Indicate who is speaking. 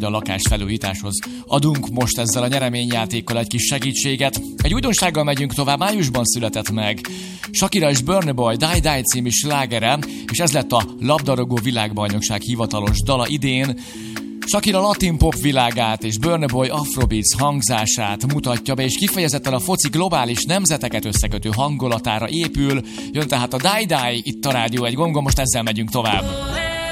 Speaker 1: hogy a lakásfelújításhoz adunk most ezzel a nyereményjátékkal egy kis segítséget. Egy újdonsággal megyünk tovább, májusban született meg Shakira és Burna Boy Die Die című slágere, és ez lett a labdarúgó világbajnokság hivatalos dala idén. Shakira latin pop világát és Burna Boy afrobeats hangzását mutatja be, és kifejezetten a foci globális nemzeteket összekötő hangulatára épül. Jön tehát a Die Die, itt a Rádió 1 Gongon, most ezzel megyünk tovább.